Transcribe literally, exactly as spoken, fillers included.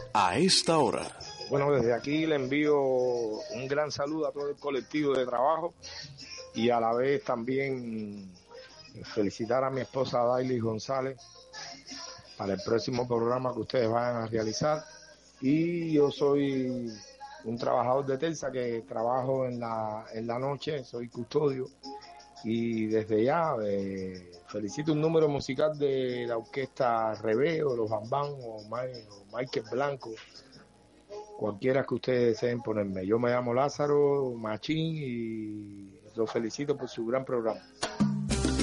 a esta hora. Bueno, desde aquí le envío un gran saludo a todo el colectivo de trabajo y a la vez también felicitar a mi esposa Daily González para el próximo programa que ustedes van a realizar. Y yo soy un trabajador de Telsa que trabajo en la, en la noche, soy custodio. Y desde ya eh, felicito un número musical de la orquesta Reveo, los Bambán o, Mike, o Michael Blanco, cualquiera que ustedes deseen ponerme. Yo me llamo Lázaro Machín y los felicito por su gran programa.